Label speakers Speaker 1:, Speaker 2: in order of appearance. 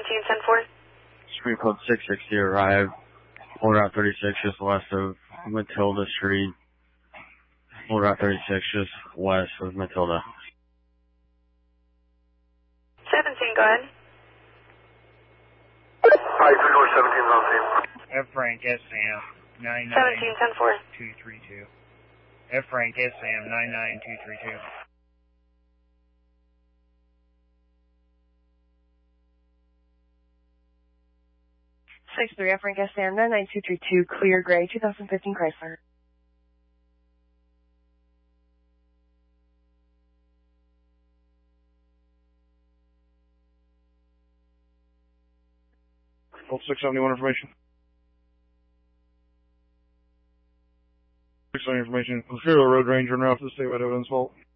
Speaker 1: 1710-4.
Speaker 2: Street code 660 arrived. Full route 36 just west of Matilda Street. Full route 36 just west of Matilda.
Speaker 1: 17, go ahead.
Speaker 3: Hi, 317 on scene.
Speaker 4: F Frank SM
Speaker 1: 1710-4.
Speaker 4: 232. F Frank SM 99232.
Speaker 5: 63 F Frank SM 99232, clear gray, 2015 Chrysler.
Speaker 3: Hold 671 information. 670 information. Serial road ranger and off the statewide evidence vault.